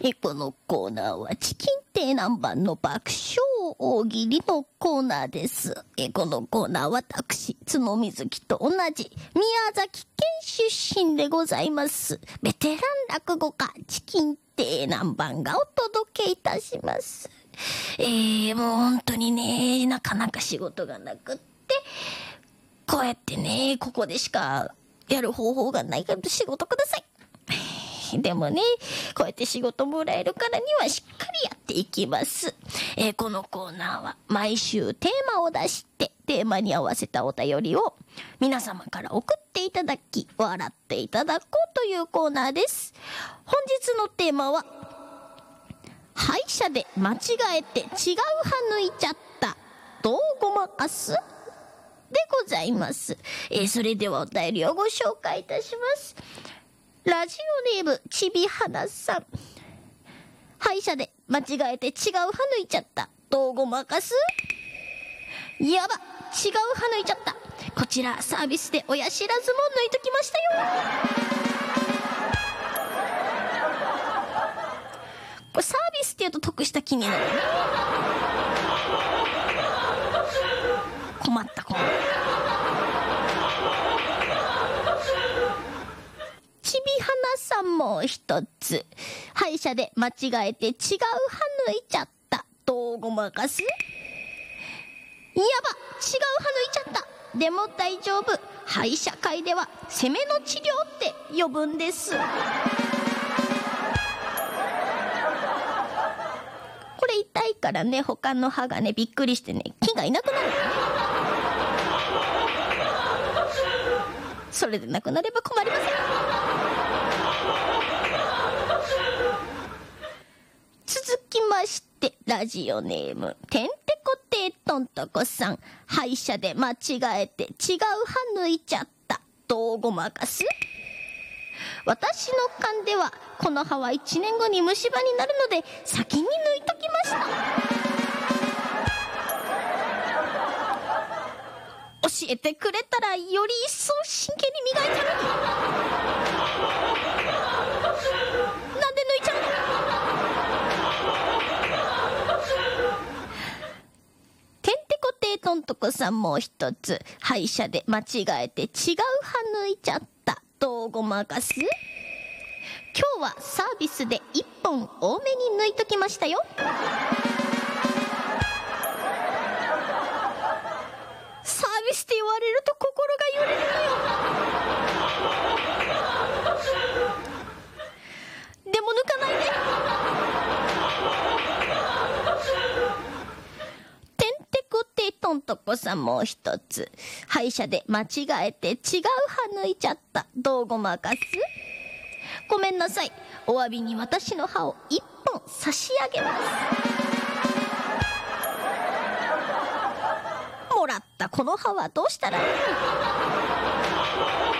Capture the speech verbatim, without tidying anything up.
えこのコーナーはチキン亭南蛮の爆笑大喜利のコーナーです。えこのコーナーは私角水木と同じ宮崎県出身でございますベテラン落語家チキン亭南蛮がお届けいたします。えー、もう本当にねなかなか仕事がなくってこうやってねここでしかやる方法がないから仕事ください。でもねこうやって仕事もらえるからにはしっかりやっていきます。えー、このコーナーは毎週テーマを出してテーマに合わせたお便りを皆様から送っていただき笑っていただこうというコーナーです。本日のテーマは歯医者で間違えて違う歯抜いちゃったどうごまかすでございます。えー、それではお便りをご紹介いたします。ラジオネームちびはなさん。歯医者で間違えて違う歯抜いちゃったどうごまかす。やば違う歯抜いちゃった。こちらサービスで親知らずも抜いときましたよ。これサービスって言うと得した気になるね。困った困った。ちびはなさんも一つ。歯医者で間違えて違う歯抜いちゃったどうごまかす。やば違う歯抜いちゃった。でも大丈夫。歯医者会では攻めの治療って呼ぶんです。これ痛いからね他の歯がねびっくりしてね菌がいなくなる。それでなくなれば困りません。続きましてラジオネームてんてこていとんとこさん。歯医者で間違えて違う歯抜いちゃったどうごまかす。私の勘ではこの歯はいちねんごに虫歯になるので先に抜いときました。教えてくれたらより一層真剣に磨いたのになんで抜いちゃうの。てんてこていとんとこさんもう一つ。歯医者で間違えて違う歯抜いちゃったどうごまかす。今日はサービスでいっぽん多めに抜いときましたよ。サービスって言われると心が揺れるのよ。でも抜かないで。てんてこていとんとこさんもう一つ。歯医者で間違えて違う歯抜いちゃったどうごまかす。ごめんなさい。お詫びに私の歯をいっぽん差し上げます。もらったこの歯はどうしたらいいの。